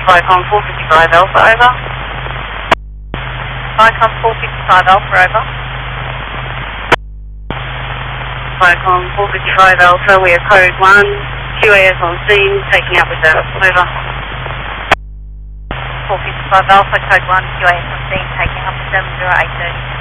Vicon 455 Alpha, over. Vicon 455 Alpha, over. Vicon 455 Alpha, we are code 1, QAS on scene, taking up reserve, over. 455 Alpha, code 1, QAS on scene, taking up to 7080.